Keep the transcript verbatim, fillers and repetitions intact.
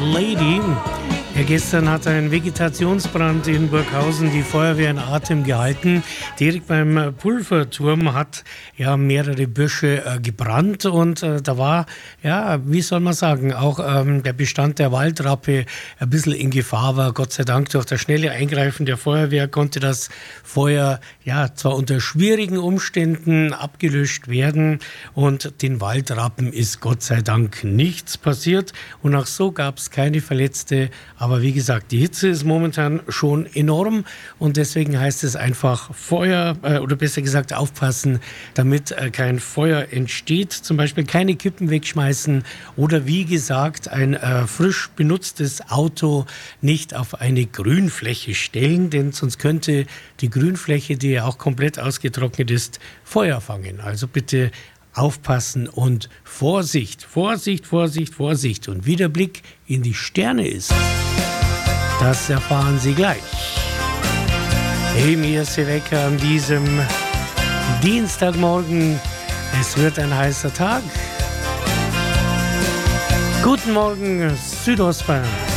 Lady. Ja, gestern hat ein Vegetationsbrand in Burghausen die Feuerwehr in Atem gehalten. Direkt beim Pulverturm hat ja mehrere Büsche äh, gebrannt und äh, da war, ja, wie soll man sagen, auch ähm, der Bestand der Waldrappe ein bisschen in Gefahr war. Gott sei Dank durch das schnelle Eingreifen der Feuerwehr konnte das Feuer ja zwar unter schwierigen Umständen abgelöscht werden und den Waldrappen ist Gott sei Dank nichts passiert und auch so gab es keine Verletzte. Aber wie gesagt, die Hitze ist momentan schon enorm und deswegen heißt es einfach Feuer äh, oder besser gesagt aufpassen, damit äh, kein Feuer entsteht. Zum Beispiel keine Kippen wegschmeißen oder wie gesagt ein äh, frisch benutztes Auto nicht auf eine Grünfläche stellen, denn sonst könnte die Grünfläche, die ja auch komplett ausgetrocknet ist, Feuer fangen. Also bitte aufpassen und Vorsicht, Vorsicht, Vorsicht, Vorsicht. Und wie der Blick in die Sterne ist, das erfahren Sie gleich. Hey, mir ist hier weg an diesem Dienstagmorgen. Es wird ein heißer Tag. Guten Morgen, Südostbayern.